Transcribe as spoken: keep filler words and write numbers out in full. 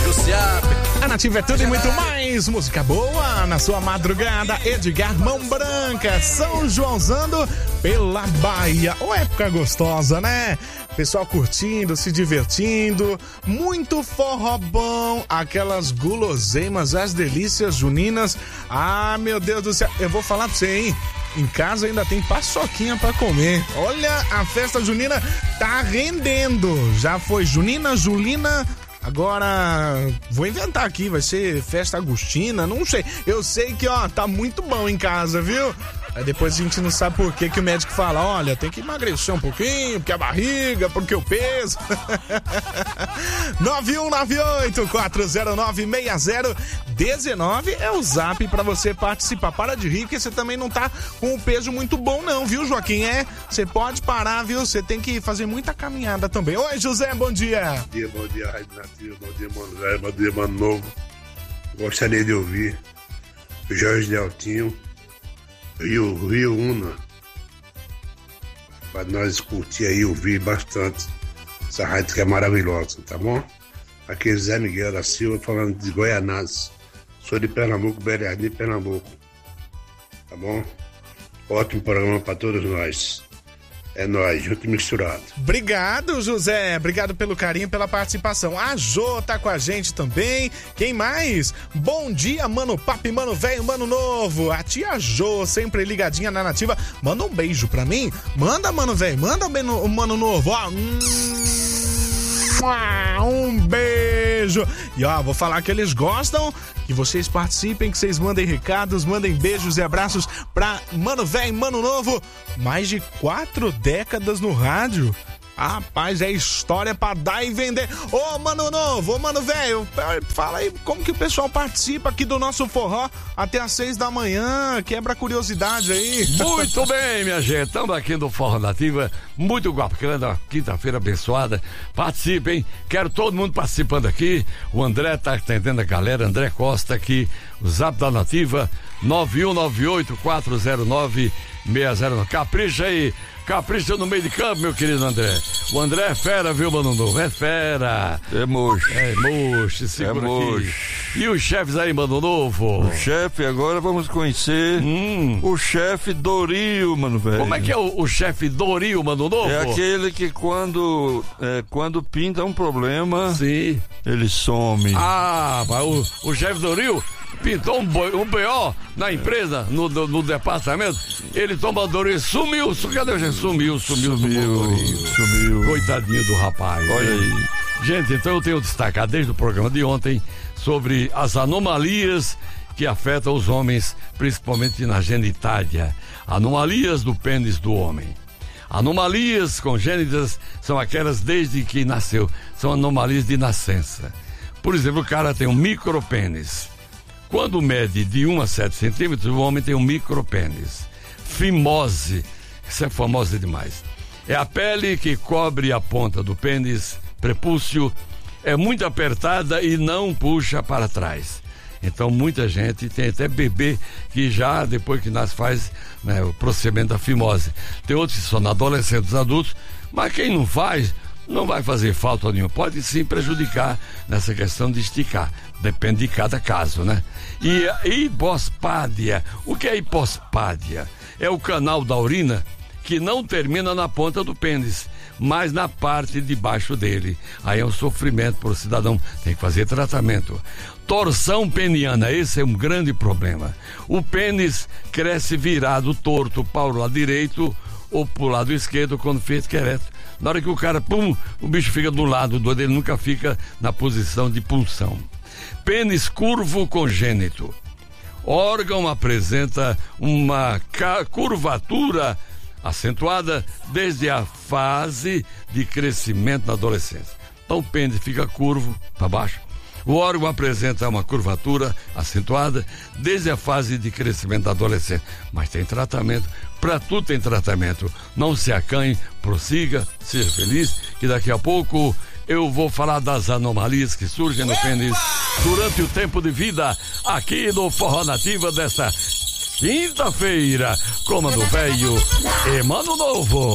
A Nativa é tudo e muito mais. Música boa na sua madrugada. Edgar Mão Branca, São Joãozando pela Bahia. Ô, época gostosa, né? Pessoal curtindo, se divertindo. Muito forró bom. Aquelas guloseimas, as delícias juninas. Ah, meu Deus do céu. Eu vou falar pra você, hein? Em casa ainda tem paçoquinha pra comer. Olha, a festa junina tá rendendo. Já foi junina, julina. Agora, vou inventar aqui, vai ser festa agostina, não sei. Eu sei que, ó, tá muito bom em casa, viu? Aí depois a gente não sabe por que que o médico fala, olha, tem que emagrecer um pouquinho, porque a barriga, porque o peso. nove um nove oito, quatro zero nove, seis zero um nove é o zap pra você participar. Para de rir, porque você também não tá com o peso muito bom não, viu, Joaquim? É, você pode parar, viu? Você tem que fazer muita caminhada também. Oi, José, bom dia. Bom dia, bom dia, Rádio Nativa, bom dia, mano velho, bom dia, mano novo. Gostaria de ouvir o Jorge Deltinho e o Rio Una, para nós curtir aí, ouvir bastante essa rádio que é maravilhosa, tá bom? Aqui é Zé Miguel da Silva falando de Goianás, sou de Pernambuco, Bernardinho, Pernambuco, tá bom? Ótimo programa para todos nós. É nóis, junto e misturado. Obrigado, José. Obrigado pelo carinho, pela participação. A Jô tá com a gente também. Quem mais? Bom dia, mano papi, mano velho, mano novo. A tia Jô, sempre ligadinha na Nativa. Manda um beijo pra mim. Manda, mano velho. Manda um mano novo. Ó. Um beijo. E ó, vou falar que eles gostam que vocês participem, que vocês mandem recados, mandem beijos e abraços pra mano velho, mano novo. Mais de quatro décadas no rádio. Rapaz, é história pra dar e vender. Ô, mano novo, ô, mano velho, fala aí como que o pessoal participa aqui do nosso forró até às seis da manhã. Quebra a curiosidade aí. Muito bem, minha gente. Estamos aqui no Forró Nativa. Muito bacana, quinta-feira abençoada. Participem. Quero todo mundo participando aqui. O André tá atendendo a galera. André Costa aqui. O zap da Nativa nove um nove oito, quatro zero nove, seis zero nove. Capricha aí. Capricha no meio de campo, meu querido André. O André é fera, viu, mano novo? É fera. É mocho. É mocho, segura é mocho. Aqui. E os chefes aí, mano novo? O chefe, agora vamos conhecer hum. o chefe Dorio, mano velho. Como é que é o, o chefe Dorio, mano novo? É aquele que quando, é, quando pinta um problema, sim, ele some. Ah, o, o chefe Dorio pintou um, boi, um B O na empresa, no, no, no departamento, ele toma Dorio e sumiu, cadê o gente? Sumiu, sumiu, sumiu, sumiu. Coitadinho do rapaz. Olha aí. Gente, então eu tenho destacado desde o programa de ontem sobre as anomalias que afetam os homens, principalmente na genitália. Anomalias do pênis do homem. Anomalias congênitas são aquelas desde que nasceu, são anomalias de nascença. Por exemplo, o cara tem um micropênis. Quando mede de um a sete centímetros, o homem tem um micropênis. Fimose, isso é famosa demais. É a pele que cobre a ponta do pênis, prepúcio, é muito apertada e não puxa para trás. Então muita gente, tem até bebê que já, depois que nasce, faz, né, o procedimento da fimose. Tem outros que são na adolescência, dos adultos, mas quem não faz, não vai fazer falta nenhuma. Pode sim prejudicar nessa questão de esticar. Depende de cada caso, né? E a hipospádia. O que é hipospádia? É o canal da urina que não termina na ponta do pênis, mas na parte de baixo dele. Aí é um sofrimento para o cidadão. Tem que fazer tratamento. Torção peniana, esse é um grande problema. O pênis cresce virado, torto para o lado direito ou para o lado esquerdo quando fica ereto. Na hora que o cara, pum, o bicho fica do lado do dele, nunca fica na posição de punção. Pênis curvo congênito. Órgão apresenta uma curvatura acentuada desde a fase de crescimento na adolescência. Então o pênis fica curvo para baixo. O órgão apresenta uma curvatura acentuada desde a fase de crescimento da adolescência. Mas tem tratamento. Para tudo tem tratamento. Não se acanhe, prossiga, seja feliz, que daqui a pouco eu vou falar das anomalias que surgem no pênis durante o tempo de vida aqui no Forró Nativa desta quinta-feira. Comando velho e mano novo.